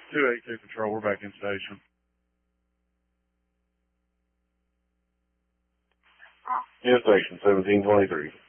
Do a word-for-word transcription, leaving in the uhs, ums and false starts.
two eight two Control, we're back in station. In station, seventeen twenty-three.